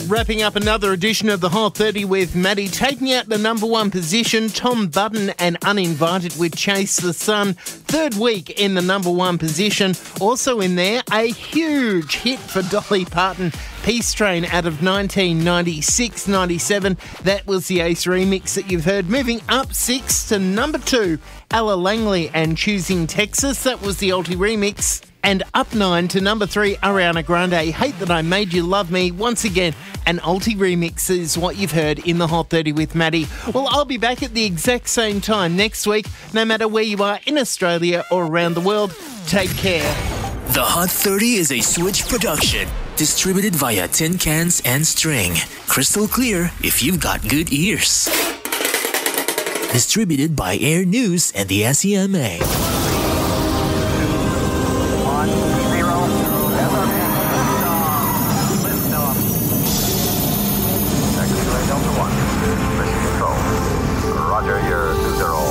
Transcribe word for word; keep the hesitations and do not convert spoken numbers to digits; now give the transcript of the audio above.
Wrapping up another edition of the Hot thirty with Maddie, taking out the number one position, Tom Budden and Uninvited with Chase the Sun. Third week in the number one position. Also in there, a huge hit for Dolly Parton, Peace Train out of nineteen ninety-six ninety-seven. That was the Ace remix that you've heard. Moving up six to number two, Ella Langley and Choosing Texas. That was the Alti remix. And up nine to number three, Ariana Grande, Hate That I Made You Love Me. Once again, an Alti remix is what you've heard in the Hot thirty with Maddie. Well, I'll be back at the exact same time next week, no matter where you are in Australia or around the world. Take care. The Hot thirty is a Switch production, distributed via Tin Cans and String. Crystal clear if you've got good ears. Distributed by Air News and the S E M A.